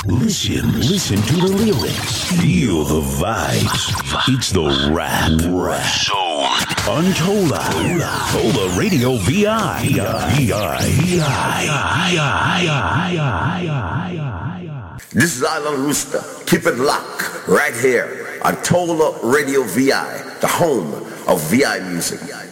Listen to the lyrics. Feel the vibes. It's the rap zone. Untola. Tola Radio VI. This is Island Rooster. Keep it locked right here on Tola Radio VI, the home of VI music.